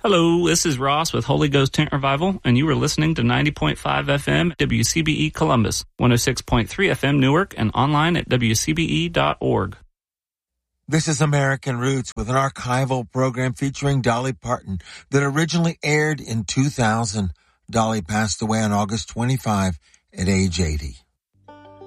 Hello, this is Ross with Holy Ghost Tent Revival, and you are listening to 90.5 FM WCBE Columbus, 106.3 FM Newark, and online at WCBE.org. This is American Roots with an archival program featuring Dolly Parton that originally aired in 2000. Dolly passed away on August 25 at age 80.